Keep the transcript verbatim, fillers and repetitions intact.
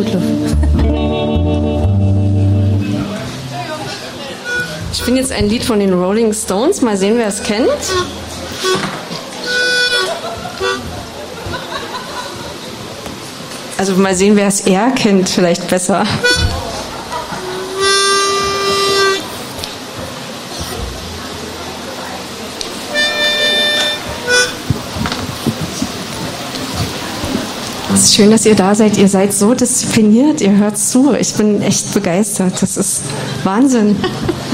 Meatloaf. Ich finde jetzt ein Lied von den Rolling Stones. Mal sehen, wer es kennt. Also mal sehen, wer es eher kennt, vielleicht besser. Es ist schön, dass ihr da seid. Ihr seid so diszipliniert, ihr hört zu. Ich bin echt begeistert. Das ist Wahnsinn.